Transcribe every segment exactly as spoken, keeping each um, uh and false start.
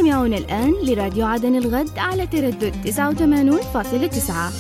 تستمعون الآن لراديو عدن الغد على تردد تسعة وثمانين فاصلة تسعة.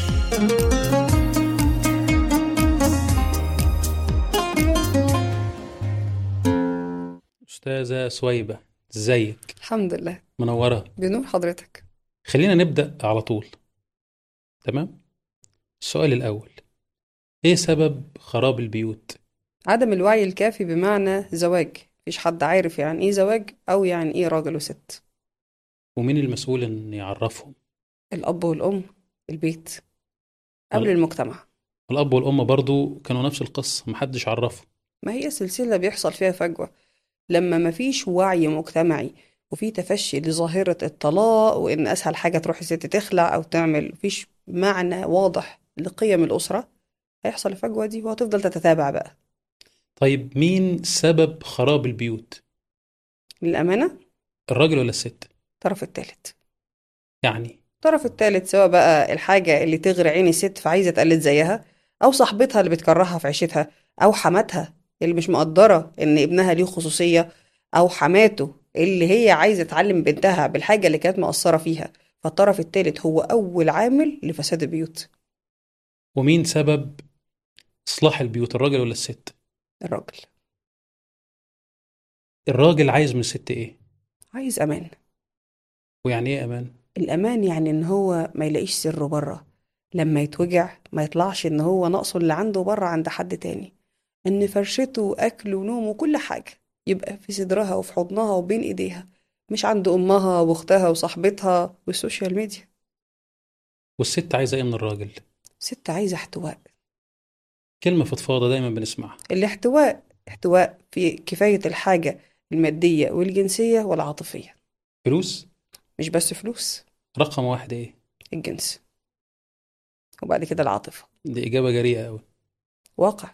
أستاذة سويبة، ازيك؟ الحمد لله. منورة. بنور حضرتك. خلينا نبدأ على طول. تمام. السؤال الأول، ايه سبب خراب البيوت؟ عدم الوعي الكافي بمعنى زواج. مفيش حد عارف يعني ايه زواج او يعني ايه راجل وست. ومين المسؤول ان يعرفهم؟ الاب والام، البيت قبل وال- المجتمع. الأب والأم برضو كانوا نفس القصة، محدش عرفهم. ما هي سلسلة بيحصل فيها فجوة لما مفيش وعي مجتمعي وفي تفشي لظاهرة الطلاق وإن أسهل حاجة تروح الست تخلع أو تعمل، مفيش معنى واضح لقيم الأسرة، هيحصل الفجوة دي وهتفضل تتتابع بقى. طيب مين سبب خراب البيوت؟ للأمانة الراجل ولا الست؟ الطرف التالت. يعني الطرف التالت، سواء بقى الحاجة اللي تغري عين الست فعايزة تقلد زيها، أو صاحبتها اللي بتكرهها في عيشتها، أو حماتها اللي مش مقدرة إن ابنها ليه خصوصية، أو حماته اللي هي عايزة تعلم بنتها بالحاجة اللي كانت مقصرة فيها. فالطرف التالت هو أول عامل لفساد البيوت. ومين سبب إصلاح البيوت، الراجل ولا الست؟ الراجل. الراجل عايز من الست ايه؟ عايز أمان. ويعني ايه أمان؟ الأمان يعني إن هو ما يلاقيش سره بره، لما يتوجع ما يطلعش إن هو نقصه اللي عنده بره عند حد تاني، إن فرشته وأكله ونومه وكل حاجة يبقى في صدرها وفي حضنها وبين إيديها، مش عند أمها وأختها وصاحبتها والسوشيال ميديا. والست عايزة ايه من الراجل؟ ست عايزة احتواء. كلمة فضفاضة دايما بنسمعها. الاحتواء احتواء في كفاية الحاجة المادية والجنسية والعاطفية. فلوس؟ مش بس فلوس. رقم واحد ايه؟ الجنس، وبعد كده العاطفة. دي إجابة جريئة أوي. واقع.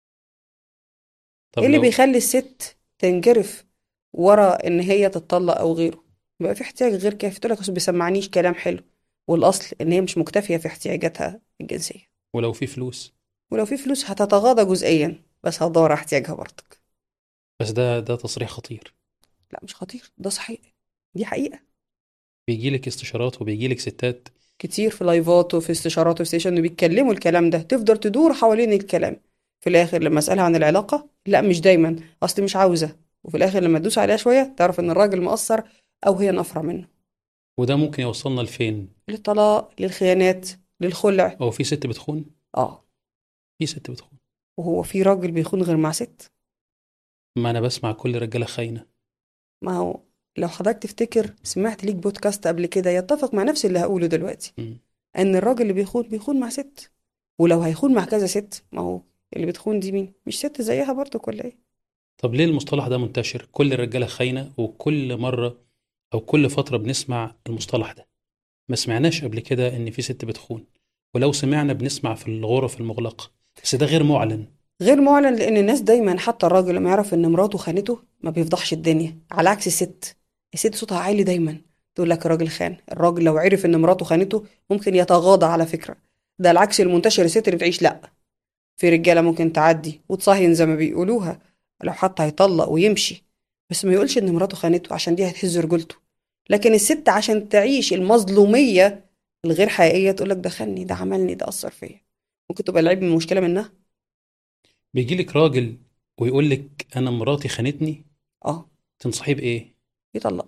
طب ايه اللي لو بيخلي الست تنجرف ورا ان هي تتطلق او غيره؟ بيبقى في احتياج غير كافي، تقول لك اصل بيسمعنيش كلام حلو، والاصل ان هي مش مكتفيه في احتياجاتها الجنسيه. ولو في فلوس؟ ولو في فلوس هتتغاضى جزئيا بس هتدور على احتياجها برضك. بس ده ده تصريح خطير. لا مش خطير، ده صحيح، دي حقيقه. بيجيلك استشارات وبيجيلك ستات. كتير في لايفات وفي استشارات وفي ستيشن بيتكلموا الكلام ده، تفضل تدور حوالين الكلام. في الاخر لما اسالها عن العلاقه، لا مش دايما، اصل مش عاوزه. وفي الاخر لما تدوس عليها شويه تعرف ان الراجل مقصر او هي نفره منه. وده ممكن يوصلنا لفين؟ للطلاق، للخيانات، للخلع. أو في ست بتخون؟ اه. في ست بتخون. وهو في راجل بيخون غير مع ست؟ ما أنا بسمع كل رجالة خاينة. ما هو لو حضرتك تفتكر سمعت ليك بودكاست قبل كده يتفق مع نفس اللي هقوله دلوقتي، مم. ان الراجل اللي بيخون بيخون مع ست. ولو هيخون مع كذا ست، ما هو اللي بتخون دي مين؟ مش ست زيها برضه ولا ايه؟ طب ليه المصطلح ده منتشر؟ كل الرجالة خاينة، وكل مرة أو كل فترة بنسمع المصطلح ده. ما سمعناش قبل كده إن في ست بتخون، ولو سمعنا بنسمع في الغرف المغلقة، بس ده غير معلن. غير معلن لان الناس دايما، حتى الراجل لما يعرف ان مراته خانته ما بيفضحش الدنيا، على عكس الست. الست صوتها عالي دايما، تقول لك الراجل خان. الراجل لو عرف ان مراته خانته ممكن يتغاضى على فكرة. ده العكس المنتشر، الست اللي بتعيش لا. في رجالة ممكن تعدي وتصهين زي ما بيقولوها، لو حتى هيطلق ويمشي بس ما يقولش ان مراته خانته عشان دي هتهز رجولته. لكن الست عشان تعيش المظلومية الغير حقيقية تقولك ده خاني، ده عملني، ده أثر فيا. ممكن تبقى العيب من المشكلة منها. بيجيلك راجل ويقولك أنا مراتي خانتني، اه. تنصحيه بإيه؟ يطلق.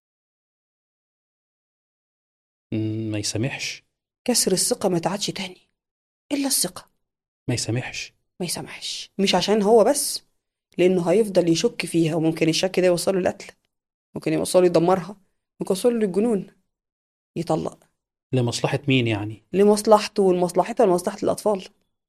مم، ما يسامحش؟ كسر الثقة ما تعادش تاني، إلا الثقة. ما يسامحش؟ ما يسامحش، مش عشان هو بس، لأنه هيفضل يشك فيها، وممكن الشك ده يوصله للقتل، ممكن يوصله يدمرها، ممكن يوصله للجنون. يطلق. لمصلحة مين يعني؟ لمصلحته ولمصلحتها ولمصلحة الأطفال.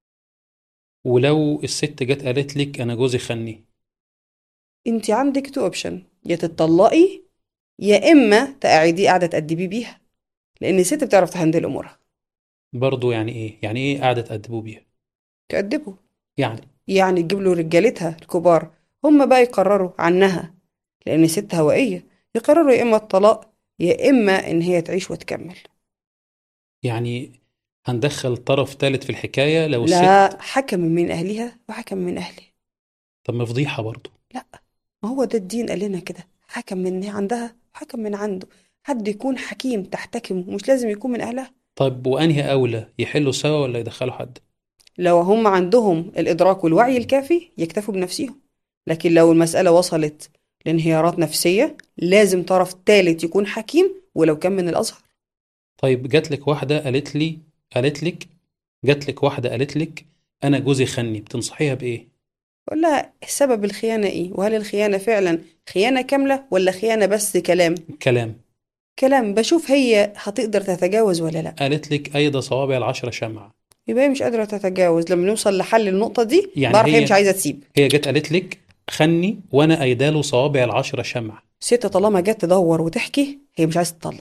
ولو الست جت قالت لك أنا جوزي خني؟ انت عندك تو اوبشن، يا تتطلقي يا اما تقعدي قاعده تأدبي بيها، لان الست بتعرف تهندل امورها. برضو يعني إيه؟ يعني إيه قاعدة تأدبوا بيها؟ تأدبه يعني يعني تجيب له رجالتها الكبار، هم بقى يقرروا عنها، لان الست هوائيه. يقرروا يا اما الطلاق يا اما ان هي تعيش وتكمل. يعني هندخل طرف ثالث في الحكاية لو الست؟ لا، حكم من اهلها وحكم من اهله. طب ما فضيحة برضو. لا، ما هو ده الدين قال لنا كده، حكم من عندها حكم من عنده. حد يكون حكيم تحتكمه، مش لازم يكون من أهلها. طيب وأنهي أولى، يحلوا سوا ولا يدخلوا حد؟ لو هم عندهم الإدراك والوعي الكافي يكتفوا بنفسهم، لكن لو المسألة وصلت لانهيارات نفسية لازم طرف ثالث يكون حكيم ولو كان من الأزهر. طيب جات لك واحدة قالت لي قالت لك جات لك واحدة قالت لك أنا جوزي خني، بتنصحيها بإيه؟ قول لها سبب الخيانة إيه، وهل الخيانة فعلا خيانة كاملة ولا خيانة بس كلام. كلام. كلام، بشوف هي هتقدر تتجاوز ولا لا. قالت لك أيضا صوابع العشرة شمعة. يبقى هي مش قادرة تتجاوز. لما نوصل لحل النقطة دي يعني بعرف هي هي مش عايزة تسيب. هي جت قالت لك خني وأنا أيداله صوابع العشرة شمعة. ست طالما جت تدور وتحكي هي مش عايزة تطلق.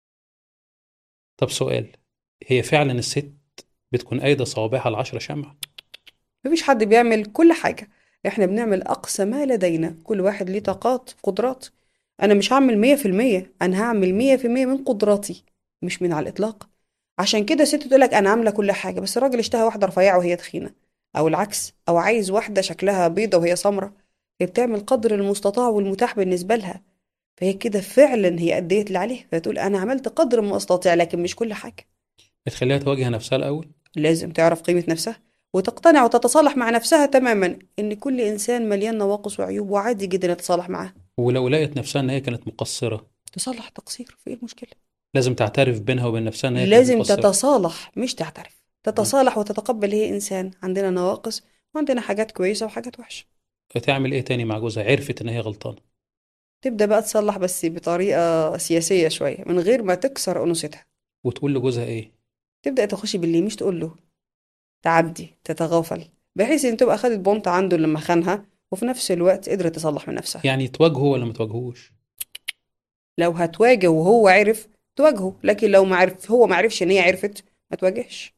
طب سؤال، هي فعلا الست بتكون أيدة صوابعها العشرة شمعة؟ مفيش حد بيعمل كل حاجة، احنا بنعمل أقصى ما لدينا، كل واحد ليه طاقات قدرات. أنا مش هعمل مية في المية، أنا هعمل مية في المية من قدراتي، مش من على الإطلاق. عشان كده ست تقولك أنا عاملة كل حاجة، بس الراجل اشتهى واحدة رفيعة وهي تخينة، أو العكس، أو عايز واحدة شكلها بيضة وهي سمرة. هي بتعمل قدر المستطاع والمتاح بالنسبة لها، فهي كده فعلا هي أديت اللي عليها، فتقول أنا عملت قدر ما أستطيع لكن مش كل حاجة. بتخليها تواجه نفسها الأول؟ لازم تعرف قيمة نفسها وتقتنع وتتصالح مع نفسها تماما ان كل انسان مليان نواقص وعيوب، وعادي جدا تتصالح معاه. ولو لقيت نفسها إن هي كانت مقصرة، تصلح تقصير، في ايه المشكلة؟ لازم تعترف بينها وبين نفسها إن هي كانت لازم مقصرة. تتصالح مش تعترف، م. تتصالح وتتقبل هي انسان، عندنا نواقص وعندنا حاجات كويسة وحاجات وحشة. تعمل إيه تاني مع جوزها عرفت إن هي غلطانة؟ تبدأ بقى تصلح بس بطريقة سياسية شوية من غير ما تكسر أنوثتها. وتقول لجوزها إيه؟ تبدأ تخشي باللي مش تقول له، تعدي تتغافل، بحيث ان تبقى خدت بونت عنده لما خانها، وفي نفس الوقت قدرت تصلح من نفسها. يعني تواجهه ولا ما تواجهوش؟ لو هتواجه وهو عرف تواجهه، لكن لو ما عرف هو ما عرفش ان هي عرفت ما تواجهش.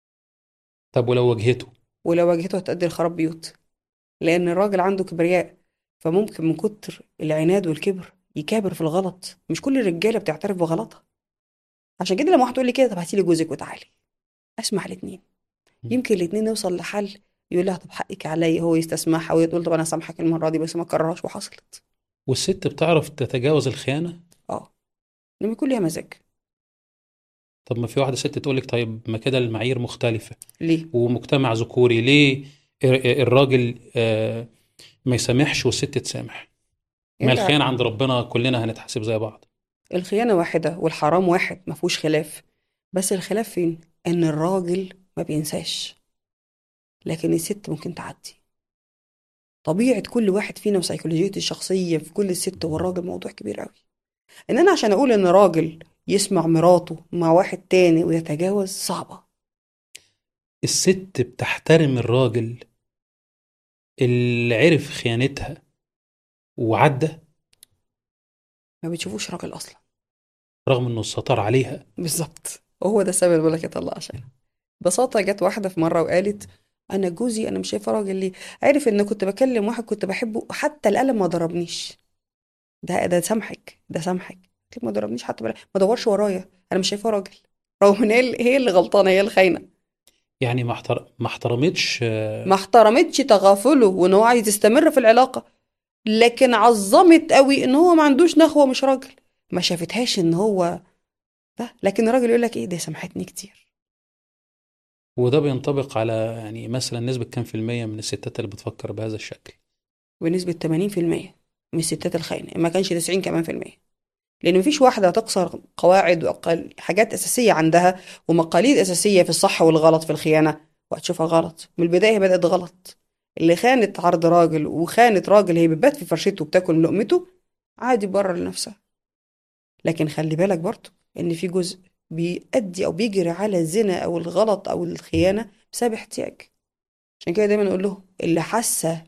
طب ولو واجهته؟ ولو واجهته هتأدي لخراب بيوت، لان الراجل عنده كبرياء، فممكن من كتر العناد والكبر يكابر في الغلط. مش كل الرجاله بتعترف بغلطها. عشان كده لما واحد تقول لي كده، طب هاتي لي جوزك وتعالي اسمع الاثنين، م. يمكن الاثنين نوصل لحل. يقول لها طب حقك عليا، هو يستسمحها وهي تقول طب انا سامحك المره دي بس ما اكررهاش، وحصلت. والست بتعرف تتجاوز الخيانة؟ اه، لما يكون ليها مزاج. طب ما في واحدة ست تقولك طيب ما كده المعايير مختلفة ليه؟ ومجتمع ذكوري، ليه الر- الراجل آه، ما يسامحش والست تسامح؟ ما ارجع. الخيانة عند ربنا كلنا هنتحاسب زي بعض. الخيانة واحدة والحرام واحد، ما فيهوش خلاف. بس الخلاف فين؟ ان الراجل ما بينساش، لكن الست ممكن تعدي. طبيعة كل واحد فينا وسيكولوجيته الشخصية في كل الست والراجل موضوع كبير قوي. ان انا عشان اقول ان راجل يسمع مراته مع واحد تاني ويتجاوز صعبة. الست بتحترم الراجل اللي عرف خيانتها وعدى ما بتشوفوش راجل اصلا. رغم انه ستر عليها. بالظبط، وهو ده السبب اللي بقول لك يطلع عشان ببساطة. جت واحدة في مرة وقالت انا جوزي انا مش شايفه راجل ليه، عرف ان كنت بكلم واحد كنت بحبه حتى القلم ما ضربنيش. ده ده سامحك، ده سامحك. قلت له ما ضربنيش حتى بلا. ما دورش ورايا، انا مش شايفاه راجل، رغم ان هي اللي- هي اللي غلطانه، هي الخاينه. يعني ما احتر... ما احترمتش ما آه، احترمتش تغافله وان هو عايز يستمر في العلاقه، لكن عظمت قوي ان هو ما عندوش نخوه مش راجل. ما شافتهاش ان هو ده. لكن الراجل يقول لك ايه ده سامحتني كتير. وده بينطبق على يعني مثلا نسبة كام في المية من الستات اللي بتفكر بهذا الشكل؟ بنسبه ثمانين في المية من الستات الخاينه، ما كانش تسعين كمان في المية. لان مفيش واحده هتكسر قواعد وأقل حاجات اساسيه عندها ومقاليد اساسيه في الصح والغلط في الخيانه وهتشوفها غلط من البدايه. هي بدات غلط. اللي خانت عرض راجل وخانت راجل هي بتبات في فرشته وبتاكل لقمته، عادي بره لنفسها. لكن خلي بالك برضه ان في جزء بيأدي او بيجري على الزنا او الغلط او الخيانه بسبب احتياج. عشان كده دايما نقول لهم اللي حاسه